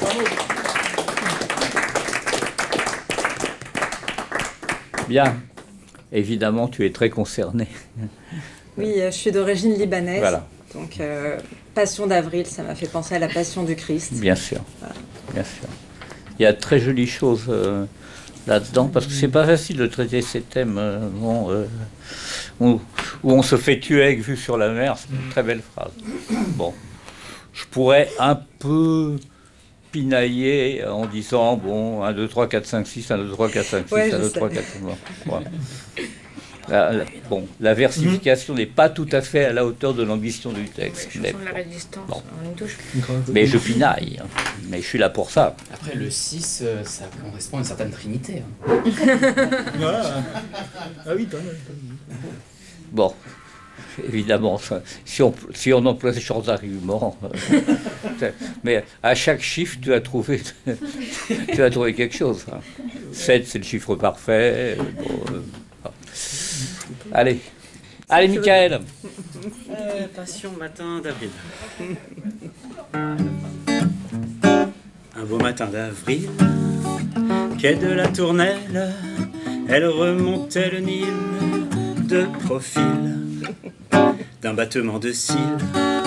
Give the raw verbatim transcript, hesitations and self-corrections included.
Bien. Évidemment, tu es très concerné. Oui, je suis d'origine libanaise. Voilà. Donc, euh, Passion d'avril, ça m'a fait penser à la Passion du Christ. Bien sûr. Voilà. Bien sûr. Il y a de très jolies choses euh, là-dedans, parce que c'est pas facile de traiter ces thèmes euh, bon, euh, où, où on se fait tuer avec vue sur la mer. C'est une très belle phrase. Bon. Je pourrais un peu pinailler en disant bon, un, deux, trois, quatre, cinq, six, un, deux, trois, quatre, cinq, six, ouais, un, deux, trois, quatre, bon, voilà. La, la, bon, la versification n'est pas tout à fait à la hauteur de l'ambition du texte. Ouais, mais, de la résistance, bon. on touche. Mais je pinaille, hein. Mais je suis là pour ça. Après, le six, euh, ça correspond à une certaine trinité. Hein. Voilà. Ah oui, t'as Bon, évidemment, ça, si, on, si on emploie ce genre d'argument, euh, mais à chaque chiffre, tu as trouvé, tu as trouvé quelque chose. Hein. sept, c'est le chiffre parfait. Bon, euh, Allez, allez, Michael. Euh, passion matin d'avril. Un beau matin d'avril, quai de la Tournelle, elle remontait le Nil de profil. D'un battement de cils,